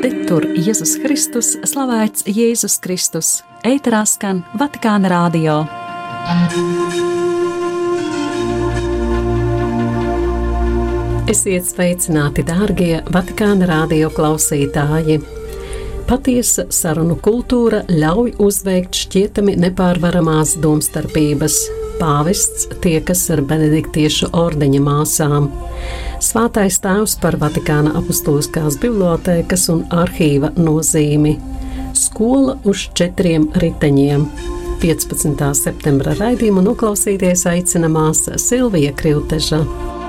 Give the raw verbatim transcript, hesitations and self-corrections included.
Tur Jēzus Kristus, slavēts Jēzus Kristus, ēterā skan Vatikāna radio. Esiet sveicināti, dārgie Vatikāna radio klausītāji! Patiesa sarunu kultūra ļauj uzveikt šķietami nepārvaramās domstarpības. Pāvests tiekas ar benediktiešu ordeņa māsām. Svētais tēvs par Vatikāna apustuliskās bibliotēkas un arhīva nozīmi. Skola uz četriem riteņiem. piecpadsmitā septembra raidījumu noklausīties aicina māsa Silvija Krilteža.